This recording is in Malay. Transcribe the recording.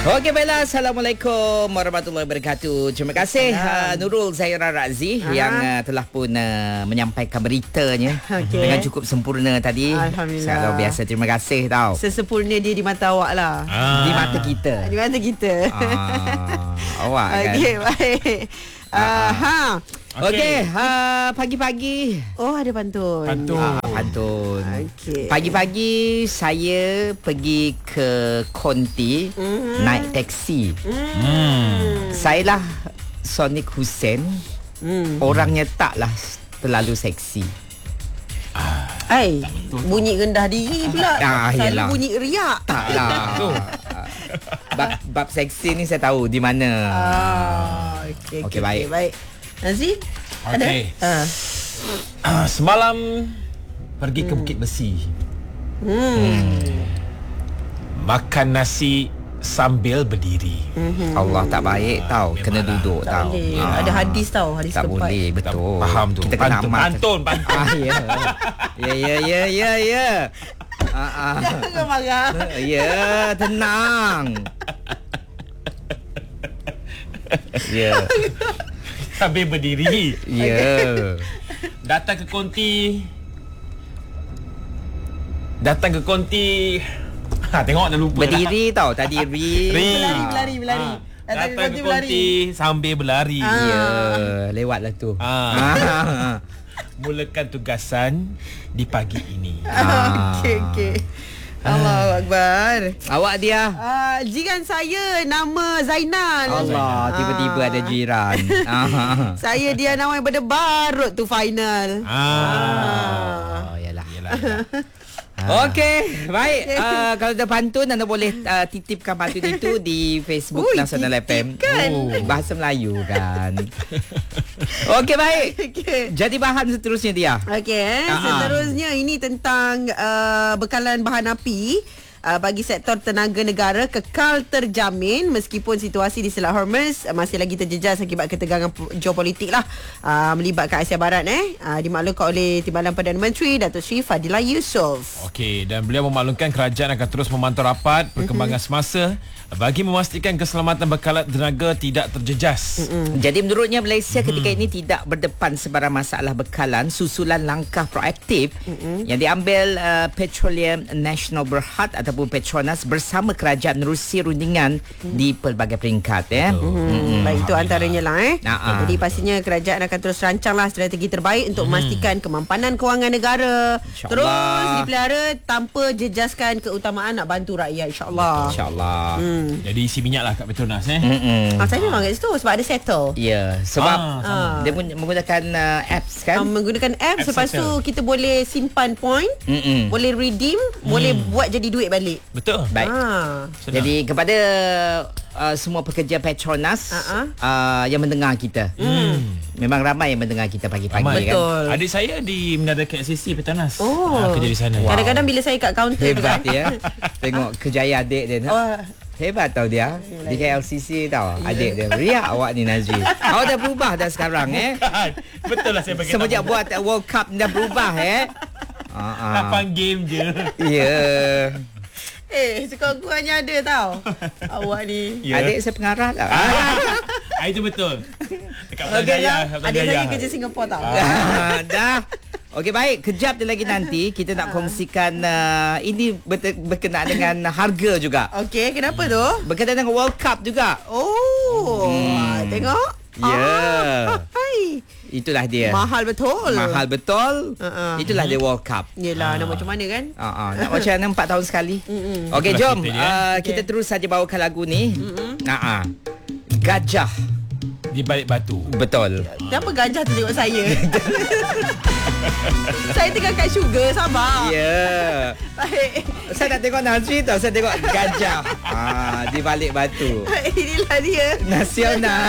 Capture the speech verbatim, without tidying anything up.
Okey, baiklah. Assalamualaikum warahmatullahi wabarakatuh. Terima kasih uh, Nurul Zaira Razi Aha. yang uh, telah pun uh, menyampaikan beritanya okay. dengan cukup sempurna tadi. Alhamdulillah. Sangat luar biasa. Terima kasih tau. Sesempurna dia di mata awak lah. Ah. Di mata kita. Di mata kita. Ah, awak kan. Okey, baik. Uh, ha. Okey, okay, uh, pagi-pagi. Oh, ada pantun. Pantun. Ah, pantun. Okey. Pagi-pagi saya pergi ke Konti mm-hmm. naik teksi. Mm. Saya lah Sonic Hussein. Mm. Orangnya taklah terlalu seksi. Ai, bunyi rendah diri pula. Ah, Selalu bunyi riak. Taklah. bab, bab seksi ni saya tahu di mana. Ah, okey, okey, okay, baik. Okay, baik. Nazi? Okey. Ada? Uh. Uh, semalam pergi ke Bukit Besi. Hmm. hmm. Makan nasi sambil berdiri. Mm-hmm. Allah tak baik tau. Kena duduk tak tau. Boleh. Ah. Ada hadis tau, hadis tak tempat. boleh, betul. Faham tu. Kita kena pantun, amalkan. Pantun, pantun. Ah, ya. Ya, ya, ya, ya, ya. Ah, ah. Jangan marah. Ya, tenang. Ya. Sambil berdiri. Ya. Datang ke Konti. Datang ke Konti. Ha, tengok dah lupa. Berdiri tau. Tadi ri. Berlari, berlari, berlari. Ha. Datang, Datang ke Konti sambil berlari. Ah. Ya, lewatlah tu. Ha. Ah. Mulakan tugasan di pagi ini. Ah. Okey, okey. Allahu Akbar. Awak dia? Uh, jiran saya nama Zainal. Allah, tiba-tiba ada jiran. Saya dia nama yang berdebarut tu final. Ah. Oh, yalah. yalah, yalah. Okey, baik. Uh, kalau ada pantun, anda boleh uh, titipkan pantun itu di Facebook Ui, Nasional F M. Kan? Oh, bahasa Melayu kan. Okey, baik. Okay. Jadi bahan seterusnya dia. Okey, eh. uh-huh. seterusnya ini tentang uh, bekalan bahan api. Uh, bagi sektor tenaga negara kekal terjamin meskipun situasi di Selat Hormuz uh, masih lagi terjejas akibat ketegangan geopolitik lah uh, melibatkan Asia Barat eh uh, dimaklumkan oleh Timbalan Perdana Menteri Datuk Seri Fadilah Yusof. Okey, dan beliau memaklumkan kerajaan akan terus memantau rapat perkembangan mm-hmm. semasa bagi memastikan keselamatan bekalan tenaga tidak terjejas. Mm-hmm. Jadi menurutnya Malaysia mm-hmm. ketika ini tidak berdepan sebarang masalah bekalan susulan langkah proaktif mm-hmm. yang diambil uh, Petroleum Nasional Berhad ataupun Petronas bersama kerajaan nerusi rundingan mm-hmm. di pelbagai peringkat ya. Mm-hmm. Mm-hmm. Baik, itu antaranya lah eh. Nah, Jadi pastinya kerajaan akan terus rancanglah strategi terbaik untuk mm-hmm. memastikan kemampanan kewangan negara terus dipelihara tanpa jejaskan keutamaan nak bantu rakyat insya-Allah. Insya-Allah. Mm. Jadi isi minyak lah kat Petronas eh. Ah, saya memang kat situ sebab ada settle. Ya, yeah, sebab ah, dia menggunakan uh, apps kan. Um, menggunakan apps, apps lepas settle. Tu kita boleh simpan point, Mm-mm. boleh redeem, mm. boleh buat jadi duit balik. Betul. Baik. Ah. Jadi kepada uh, semua pekerja Petronas uh-huh. uh, yang mendengar kita. Mm. Memang ramai yang mendengar kita pagi-pagi ramai. Kan. Betul. Adik saya di Menara K L C C Petronas. Oh. Uh, kerja di sana. Wow. Kadang-kadang bila saya kat kaunter hebat ya. Tengok kejayaan adik dia. Oh. Hebat tau dia. Di K L C C tau. Adik dia. Riak awak ni Nazri. Awak dah berubah dah sekarang eh. Betul lah saya bagi. Semenjak buat World Cup dah berubah eh. Lapan game je. Ya. Yeah. Eh, sekurang-kurangnya ada tau. Awak ni. Yeah. Adik saya pengarah lah. Ah, itu betul. Dekat okay, Jaya. Adik saya kerja Singapura tau. Ah, dah. Okey, baik. Kejap lagi nanti kita nak kongsikan uh, ini ber- berkenaan dengan harga juga. Okey, kenapa tu? Berkenaan dengan World Cup juga. Oh, hmm. tengok. Ya. Yeah. Ah, hai. Itulah dia. Mahal betul. Mahal betul. Uh-uh. Itulah dia World Cup. Yelah, uh. nak macam mana kan? Uh-uh. Nak macam mana empat tahun sekali. Okey, jom. Kita, uh, kita okay. terus saja bawakan lagu ni. Uh-uh. Gajah di balik batu. Betul. Kenapa gajah tu tengok saya? Saya tengah kat sugar, sabar. Ya. Yeah. Baik. Saya nak tengok Nazri tau. Saya tengok gajah ah, di balik batu. Inilah dia. Nasional.